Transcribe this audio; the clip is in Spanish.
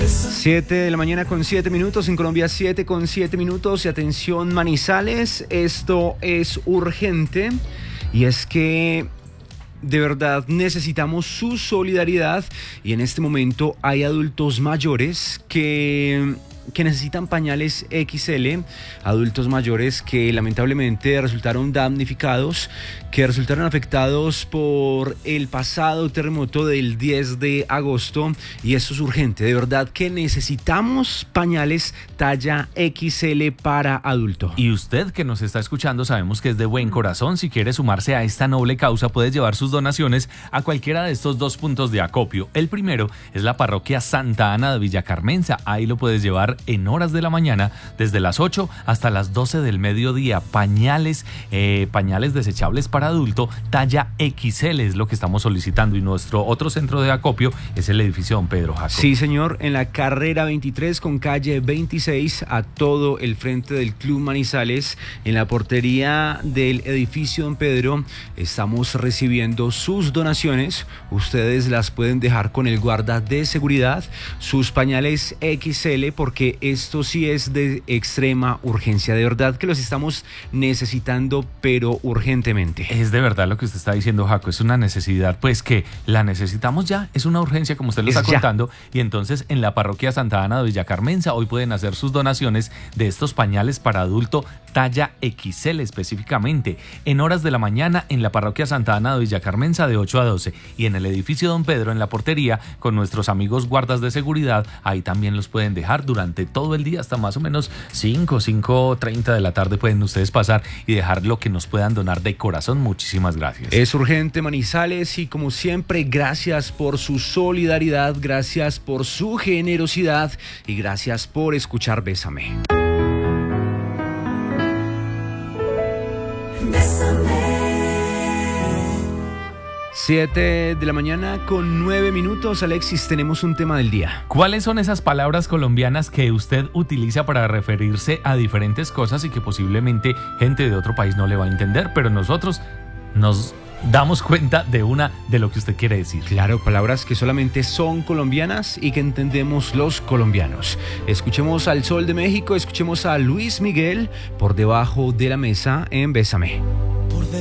7 de la mañana con 7 minutos, en Colombia 7 con 7 minutos. Y atención Manizales, esto es urgente y es que de verdad necesitamos su solidaridad y en este momento hay adultos mayores que necesitan pañales XL, adultos mayores que lamentablemente resultaron damnificados, que resultaron afectados por el pasado terremoto del 10 de agosto y esto es urgente, de verdad que necesitamos pañales talla XL para adulto. Y usted que nos está escuchando sabemos que es de buen corazón, si quiere sumarse a esta noble causa puede llevar sus donaciones a cualquiera de estos dos puntos de acopio. El primero es la parroquia Santa Ana de Villa Carmenza, ahí lo puedes llevar en horas de la mañana, desde las 8 hasta las 12 del mediodía. Pañales desechables para adulto, talla XL es lo que estamos solicitando. Y nuestro otro centro de acopio es el edificio Don Pedro Jaco. Sí, señor, en la carrera 23 con calle 26, a todo el frente del Club Manizales, en la portería del edificio Don Pedro, estamos recibiendo sus donaciones. Ustedes las pueden dejar con el guarda de seguridad, sus pañales XL, porque esto sí es de extrema urgencia, de verdad que los estamos necesitando, pero urgentemente. Es de verdad lo que usted está diciendo, Jaco, es una necesidad, pues que la necesitamos ya, es una urgencia como usted lo está contando, y entonces en la parroquia Santa Ana de Villa Carmenza hoy pueden hacer sus donaciones de estos pañales para adulto talla XL específicamente, en horas de la mañana en la parroquia Santa Ana de Villa Carmenza de 8 a 12 y en el edificio Don Pedro en la portería con nuestros amigos guardas de seguridad, ahí también los pueden dejar durante todo el día hasta más o menos 5:30 de la tarde pueden ustedes pasar y dejar lo que nos puedan donar de corazón. Muchísimas gracias. Es urgente Manizales y como siempre gracias por su solidaridad, gracias por su generosidad y gracias por escuchar Bésame. 7 de la mañana con 9 minutos. Alexis, tenemos un tema del día. ¿Cuáles son esas palabras colombianas que usted utiliza para referirse a diferentes cosas y que posiblemente gente de otro país no le va a entender, pero nosotros nos damos cuenta de lo que usted quiere decir? Claro, palabras que solamente son colombianas y que entendemos los colombianos. Escuchemos al Sol de México, escuchemos a Luis Miguel, Por debajo de la mesa en Bésame.